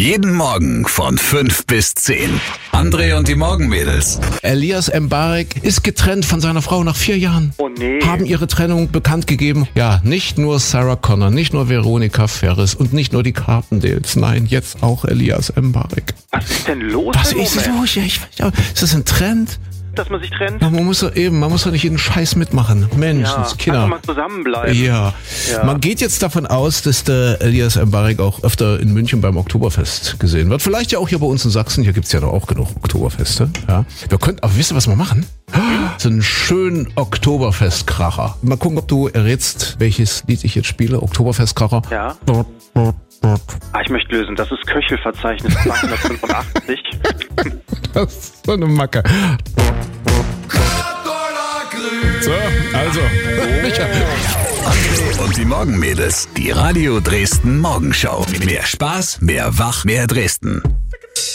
Jeden Morgen von 5 bis 10. André und die Morgenmädels. Elias Mbarek ist getrennt von seiner Frau nach 4 Jahren. Oh nee. Haben ihre Trennung bekannt gegeben. Ja, nicht nur Sarah Connor, nicht nur Veronika Ferris und nicht nur die Carpendales. Nein, jetzt auch Elias Mbarek. Was ist denn los? Was im ist Moment? los? Ja, ist das ein Trend? Dass man sich trennt? Ja, man muss doch nicht jeden Scheiß mitmachen. Menschens, Kinder. Einfach mal zusammenbleiben. Ja. Man geht jetzt davon aus, dass der Elias Mbarek auch öfter in München beim Oktoberfest gesehen wird. Vielleicht ja auch hier bei uns in Sachsen. Hier gibt's ja doch auch genug Oktoberfeste. Ja. Wir könnten, aber wisst ihr, was wir machen? So einen schönen Oktoberfestkracher. Mal gucken, ob du errätst, welches Lied ich jetzt spiele. Oktoberfestkracher. Ja. Ich möchte lösen. Das ist Köchelverzeichnis 285. Das ist so eine Macke. So, also. André und die Morgenmädels. Die Radio Dresden Morgenschau. Mehr Spaß, mehr Wach, mehr Dresden.